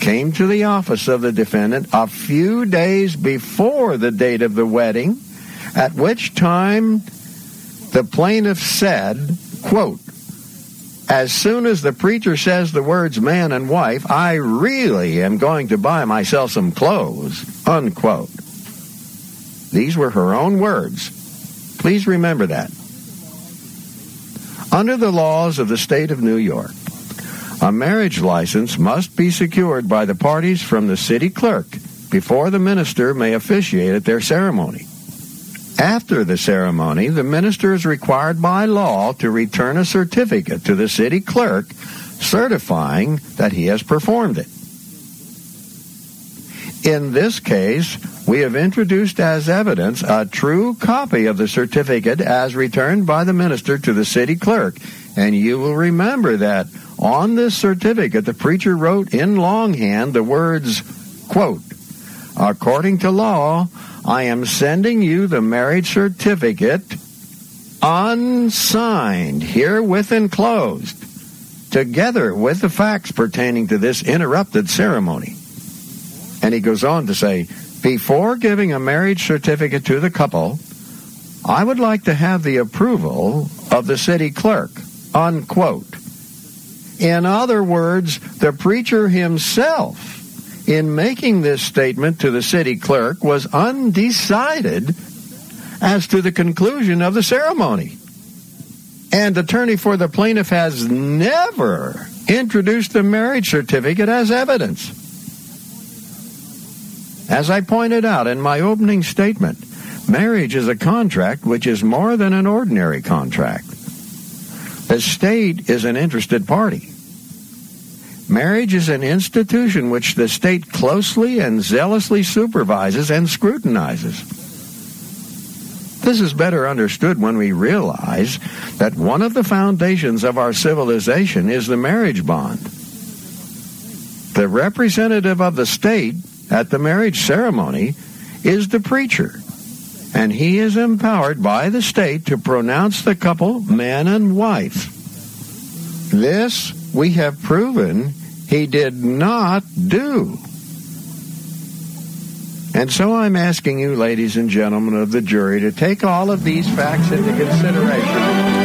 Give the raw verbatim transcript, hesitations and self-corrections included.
came to the office of the defendant a few days before the date of the wedding, at which time the plaintiff said, quote, "As soon as the preacher says the words man and wife, I really am going to buy myself some clothes," unquote. These were her own words. Please remember that. Under the laws of the state of New York, a marriage license must be secured by the parties from the city clerk before the minister may officiate at their ceremony. After the ceremony, the minister is required by law to return a certificate to the city clerk certifying that he has performed it. In this case, we have introduced as evidence a true copy of the certificate as returned by the minister to the city clerk. And you will remember that on this certificate, the preacher wrote in longhand the words, quote, "According to law, I am sending you the marriage certificate unsigned, herewith enclosed, together with the facts pertaining to this interrupted ceremony." And he goes on to say, "Before giving a marriage certificate to the couple, I would like to have the approval of the city clerk," unquote. In other words, the preacher himself, in making this statement to the city clerk, was undecided as to the conclusion of the ceremony. And attorney for the plaintiff has never introduced the marriage certificate as evidence. As I pointed out in my opening statement, marriage is a contract which is more than an ordinary contract. The state is an interested party. Marriage is an institution which the state closely and zealously supervises and scrutinizes. This is better understood when we realize that one of the foundations of our civilization is the marriage bond. The representative of the state at the marriage ceremony is the preacher, and he is empowered by the state to pronounce the couple man and wife. This we have proven he did not do. And so I'm asking you, ladies and gentlemen of the jury, to take all of these facts into consideration